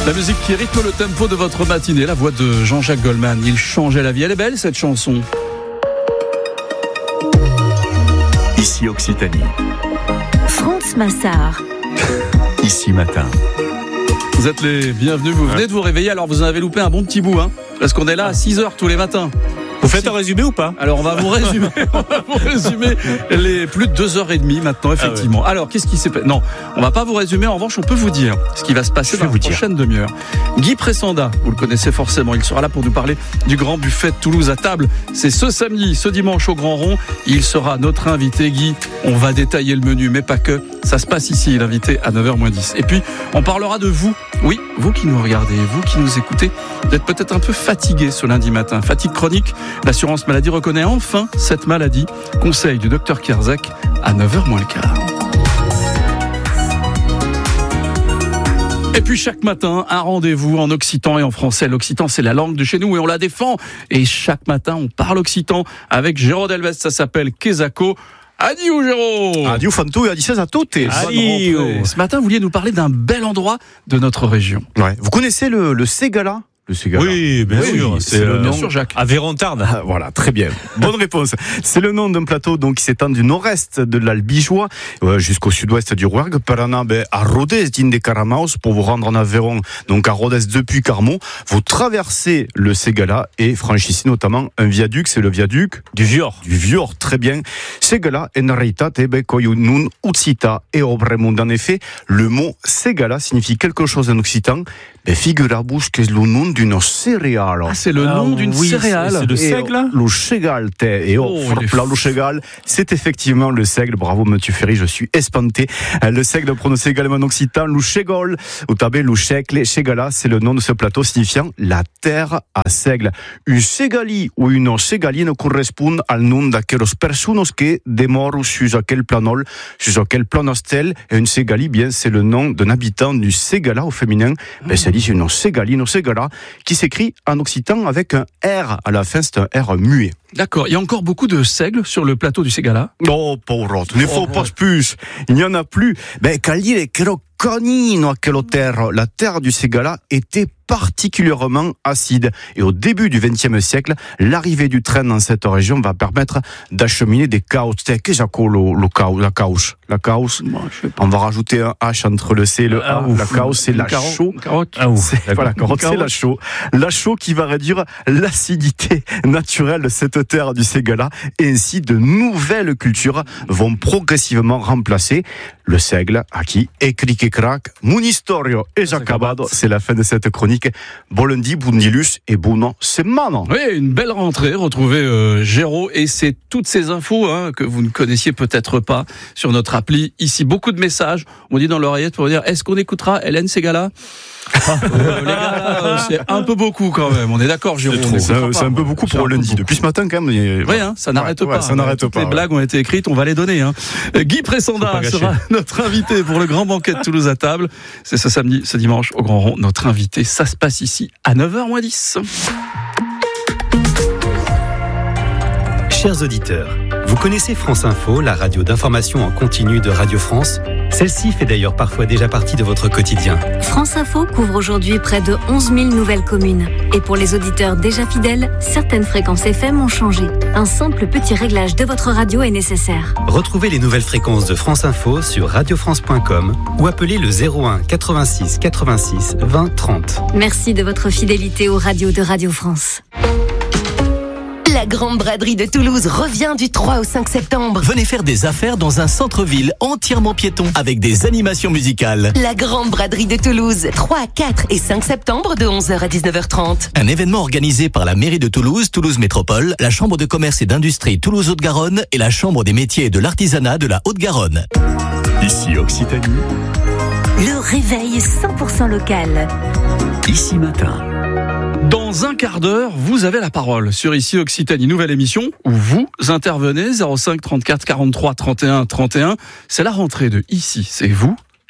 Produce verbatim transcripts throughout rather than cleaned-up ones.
La musique qui rythme le tempo de votre matinée, la voix de Jean-Jacques Goldman. Il changeait la vie. Elle est belle, cette chanson. Ici Occitanie. France Massard. Ici Matin. Vous êtes les bienvenus, vous venez de vous réveiller, alors vous en avez loupé un bon petit bout, hein, parce qu'on est là à six heures tous les matins. Vous faites un résumé ou pas ? Alors on va vous résumer, on va vous résumer les plus de deux heures et demie maintenant, effectivement. Ah ouais. Alors qu'est-ce qui s'est passé ? Non, on va pas vous résumer. En revanche, on peut vous dire ce qui va se passer dans la prochaine demi-heure. Guy Pressanda, vous le connaissez forcément, il sera là pour nous parler du grand buffet de Toulouse à table. C'est ce samedi, ce dimanche au Grand Rond. Il sera notre invité, Guy. On va détailler le menu, mais pas que. Ça se passe ici, l'invité à neuf heures moins dix. Et puis, on parlera de vous. Oui, vous qui nous regardez, vous qui nous écoutez, vous êtes peut-être un peu fatigué ce lundi matin. Fatigue chronique. L'assurance maladie reconnaît enfin cette maladie. Conseil du docteur Kierzek à neuf heures moins le quart. Et puis chaque matin, un rendez-vous en occitan et en français. L'occitan, c'est la langue de chez nous et on la défend. Et chaque matin, on parle occitan avec Géraud Delves. Ça s'appelle Kezako. Adieu Géraud. Adieu Fanto et adieu à toutes. Adieu. Ce matin, vous vouliez nous parler d'un bel endroit de notre région. Ouais. Vous connaissez le, le Ségala ? Le Ségala. Oui, bien oui, sûr. C'est, c'est le nom nom. Bien sûr, Jacques. À Vérontarde. Ah, voilà, très bien. Bonne réponse. C'est le nom d'un plateau donc qui s'étend du nord-est de l'Albigeois euh, jusqu'au sud-ouest du Rouergue, par là ben, à Rodez, d'Inde de Caramaos, pour vous rendre en Aveyron, donc à Rodez depuis Carmont. Vous traversez le Ségala et franchissez notamment un viaduc, c'est le viaduc du Vior. Du Vior, très bien. Ségala en realitate be nun utsita e obremund. En effet, le mot Ségala signifie quelque chose en occitan. Ben, figurez-vous que c'est le nom d'une céréale. Ah, c'est le ah, nom d'une oui, céréale. C'est, c'est le seigle. Le seigle, et oh, oh là, le seigle, c'est effectivement le seigle. Bravo, Mathieu Ferry, je suis espanté. Le seigle prononcé également en occitan, le segol, ou tabé, le seigle, segala, c'est le nom de ce plateau signifiant la terre à seigle. Une segali ou une segaline correspond au nom d'aquelles personnes qui demeurent sur aquel planol, sur aquel planostel. Et une segali, bien, c'est le nom d'un habitant du Ségala au féminin. Ben, c'est dit une segaline ou segala qui s'écrit en occitan avec un R à la fin, c'est un R muet. D'accord, il y a encore beaucoup de seigles sur le plateau du Ségala. Non, pauvre, il ne faut oh, pas ouais. plus. Il n'y en a plus. Ben, Calire, Canino, à quelle terre. La terre du Ségala était particulièrement acide. Et au début du vingtième siècle, l'arrivée du train dans cette région va permettre d'acheminer des caoutchoucs. Qu'est-ce que le, le caoutchouc, la caouche, la caouche. On va rajouter un H entre le C et le A. Ah, la caouche, c'est la caro- chaux. carotte. Ah, C'est, voilà, carotte, c'est la chaux. La chaux qui va réduire l'acidité naturelle de cette terre du Ségala. Et ainsi, de nouvelles cultures vont progressivement remplacer le seigle, acquis, et cric et crac, mon historio et j'acabado. C'est la fin de cette chronique. Bon lundi, bon dilus et bon semana. Oui, une belle rentrée. Retrouvez euh, Géraud et c'est toutes ces infos hein, que vous ne connaissiez peut-être pas sur notre appli. Ici, beaucoup de messages. On dit dans l'oreillette pour dire, est-ce qu'on écoutera Hélène Ségala ? euh, les gars, euh, c'est un peu beaucoup quand même. On est d'accord, Géraud. C'est, c'est, un, c'est un peu beaucoup pour lundi. Depuis ce matin, quand même. Oui, voilà. hein, ça n'arrête ouais, pas. Ouais, ça n'arrête Toutes pas. Les ouais. blagues ont été écrites, on va les donner. Hein. Guy Pressanda sera notre invité pour le grand banquet de Toulouse à table. C'est ce samedi, ce dimanche au Grand Rond. Notre invité, ça se passe ici à neuf heures moins dix. Chers auditeurs, vous connaissez France Info, la radio d'information en continu de Radio France ? Celle-ci fait d'ailleurs parfois déjà partie de votre quotidien. France Info couvre aujourd'hui près de onze mille nouvelles communes. Et pour les auditeurs déjà fidèles, certaines fréquences F M ont changé. Un simple petit réglage de votre radio est nécessaire. Retrouvez les nouvelles fréquences de France Info sur radio france point com ou appelez le zéro un quatre-vingt-six quatre-vingt-six vingt trente. Merci de votre fidélité aux radios de Radio France. La grande braderie de Toulouse revient du trois au cinq septembre. Venez faire des affaires dans un centre-ville entièrement piéton avec des animations musicales. La grande braderie de Toulouse, trois, quatre et cinq septembre de onze heures à dix-neuf heures trente. Un événement organisé par la mairie de Toulouse, Toulouse Métropole, la Chambre de commerce et d'industrie Toulouse-Haute-Garonne et la Chambre des métiers et de l'artisanat de la Haute-Garonne. Ici Occitanie. Le réveil cent pour cent local. Ici Matin. Dans un quart d'heure, vous avez la parole sur Ici Occitanie, nouvelle émission où vous intervenez zéro cinq trente-quatre quarante-trois trente et un trente et un. C'est la rentrée de Ici, c'est vous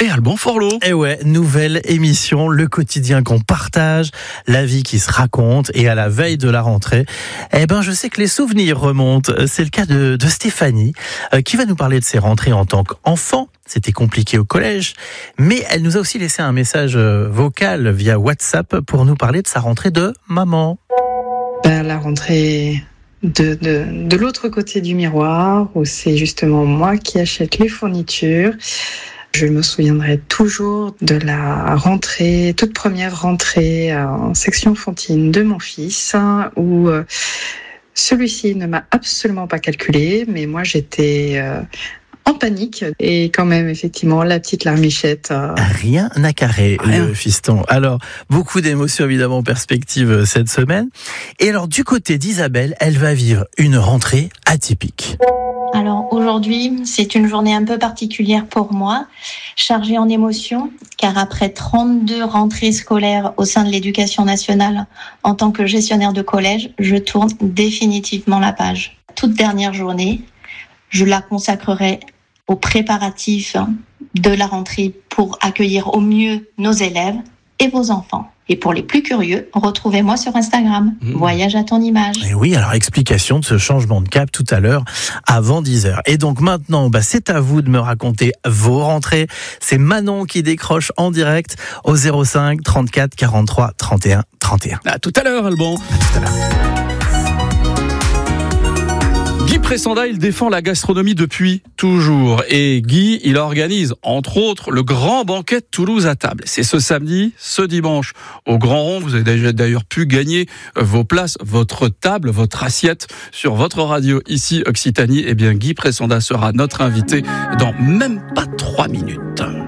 et Alban Forlot. Et ouais, nouvelle émission, le quotidien qu'on partage, la vie qui se raconte, et à la veille de la rentrée, eh ben, je sais que les souvenirs remontent. C'est le cas de, de Stéphanie, euh, qui va nous parler de ses rentrées en tant qu'enfant. C'était compliqué au collège, mais elle nous a aussi laissé un message vocal via WhatsApp pour nous parler de sa rentrée de maman. Ben, la rentrée de, de, de l'autre côté du miroir, où c'est justement moi qui achète les fournitures. Je me souviendrai toujours de la rentrée, toute première rentrée en section Fontine de mon fils, où euh, celui-ci ne m'a absolument pas calculé, mais moi j'étais euh, en panique, et quand même effectivement la petite larmichette. Euh... Rien à carrer, Rien. Le fiston. Alors beaucoup d'émotions évidemment en perspective cette semaine. Et alors du côté d'Isabelle, elle va vivre une rentrée atypique. Alors aujourd'hui, c'est une journée un peu particulière pour moi, chargée en émotions, car après trente-deux rentrées scolaires au sein de l'éducation nationale, en tant que gestionnaire de collège, je tourne définitivement la page. Toute dernière journée, je la consacrerai aux préparatifs de la rentrée pour accueillir au mieux nos élèves et vos enfants. Et pour les plus curieux, retrouvez-moi sur Instagram. Mmh. Voyage à ton image. Et oui, alors explication de ce changement de cap tout à l'heure, avant dix heures. Et donc maintenant, bah, c'est à vous de me raconter vos rentrées. C'est Manon qui décroche en direct au zéro cinq trente-quatre quarante-trois trente et un trente et un. À tout à l'heure, Alban. À tout à l'heure. Guy Pressanda, il défend la gastronomie depuis toujours. Et Guy, il organise, entre autres, le grand banquet de Toulouse à table. C'est ce samedi, ce dimanche, au Grand Rond. Vous avez déjà d'ailleurs pu gagner vos places, votre table, votre assiette sur votre radio ici, Occitanie. Eh bien, Guy Pressanda sera notre invité dans même pas trois minutes.